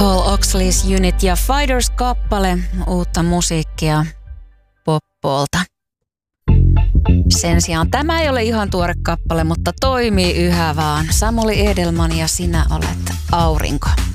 Paul Oxley's Unit ja Fighters-kappale, uutta musiikkia Poppolta. Sen sijaan tämä ei ole ihan tuore kappale, mutta toimii yhä vaan. Samuli Edelman ja Sinä olet aurinko.